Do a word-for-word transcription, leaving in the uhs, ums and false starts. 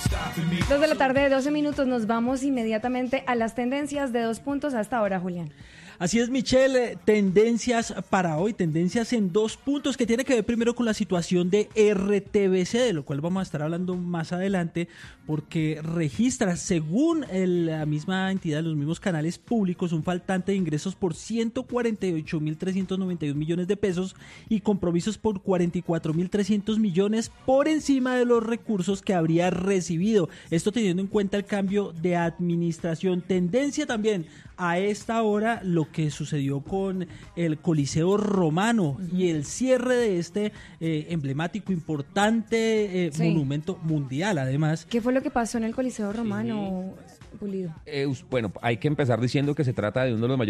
Dos de la tarde, doce minutos, nos vamos inmediatamente a las tendencias de dos puntos hasta ahora, Julián. Así es, Michelle, tendencias para hoy, tendencias en dos puntos que tiene que ver primero con la situación de R T B C, de lo cual vamos a estar hablando más adelante, porque registra, según el, la misma entidad, los mismos canales públicos, un faltante de ingresos por ciento cuarenta y ocho mil trescientos noventa y uno millones de pesos y compromisos por cuarenta y cuatro mil trescientos millones por encima de los recursos que habría recibido. Esto teniendo en cuenta el cambio de administración. Tendencia también a esta hora lo que sucedió con el Coliseo Romano uh-huh. y el cierre de este eh, emblemático, importante eh, sí. monumento mundial, además. ¿Qué fue lo que pasó en el Coliseo Romano, sí. Pulido? Eh, bueno, hay que empezar diciendo que se trata de uno de los mayores